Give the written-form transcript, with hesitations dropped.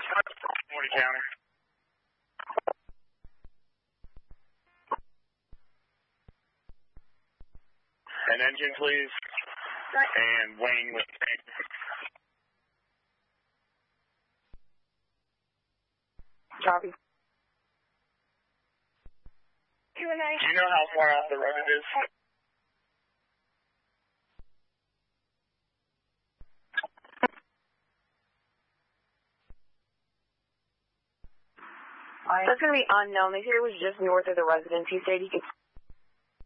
40 County. An engine, please. Right. And Wayne with Copy. Do you know how far off the road it is? That's going to be unknown. They said it was just north of the residence. He said he could